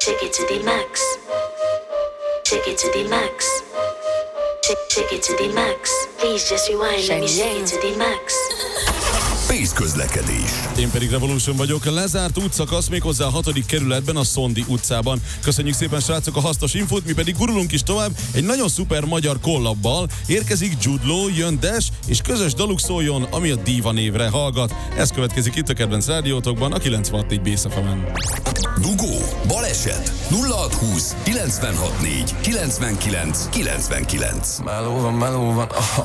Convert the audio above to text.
Shake it to the max. Shake it to the max. Shake it to the max. Please just rewind, let me shake it to the max. Pész közlekedés. Én pedig Revolution vagyok. Lezárt útszakasz méghozzá a 6. kerületben, a Szondi utcában. Köszönjük szépen, srácok, a hasznos infót, mi pedig gurulunk is tovább egy nagyon szuper magyar kollabbal. Érkezik Jude Law, jön Dash, és közös daluk szóljon, ami a Diva névre hallgat. Ez következik itt a kedvenc rádiótokban, a 96.4 Bészafamen. Dugó, baleset, 0620 964 99 99. Meló van, aha.